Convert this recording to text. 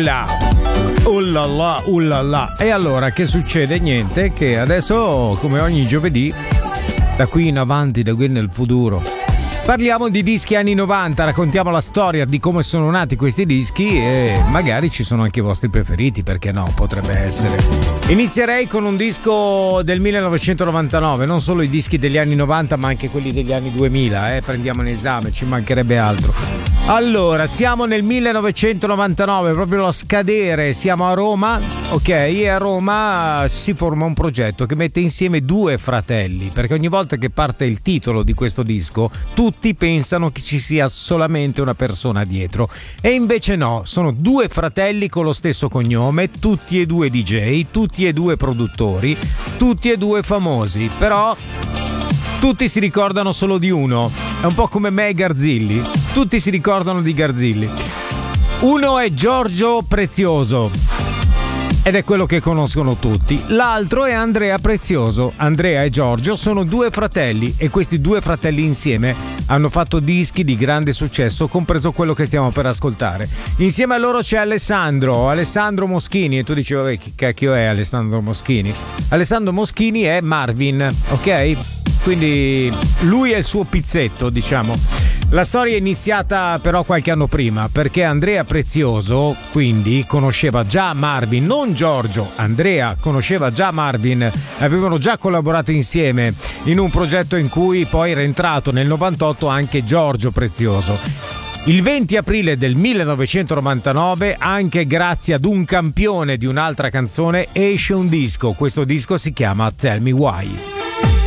là. Ullala. E allora che succede? Niente, che adesso, come ogni giovedì, da qui in avanti, da qui nel futuro, parliamo di dischi anni 90, raccontiamo la storia di come sono nati questi dischi e magari ci sono anche i vostri preferiti, perché no, potrebbe essere. Inizierei con un disco del 1999, non solo i dischi degli anni 90 ma anche quelli degli anni 2000, prendiamo in esame, ci mancherebbe altro. Allora, siamo nel 1999, proprio lo scadere, siamo a Roma, ok? E a Roma si forma un progetto che mette insieme due fratelli, perché ogni volta che parte il titolo di questo disco tutti pensano che ci sia solamente una persona dietro, e invece no, sono due fratelli con lo stesso cognome, tutti e due DJ, tutti e due produttori, tutti e due famosi, però tutti si ricordano solo di uno. È un po' come me e Garzilli, tutti si ricordano di Garzilli. Uno è Giorgio Prezioso ed è quello che conoscono tutti. L'altro è Andrea Prezioso. Andrea e Giorgio sono due fratelli e questi due fratelli insieme hanno fatto dischi di grande successo, compreso quello che stiamo per ascoltare. Insieme a loro c'è Alessandro Moschini, e tu dici vabbè, chi cacchio è Alessandro Moschini? Alessandro Moschini è Marvin, ok? Quindi lui è il suo pizzetto, diciamo. La storia è iniziata però qualche anno prima, perché Andrea Prezioso quindi conosceva già Marvin, non Giorgio. Andrea conosceva già Marvin, avevano già collaborato insieme in un progetto in cui poi era entrato nel 98 anche Giorgio Prezioso. Il 20 aprile del 1999, anche grazie ad un campione di un'altra canzone, esce un disco. Questo disco si chiama Tell Me Why.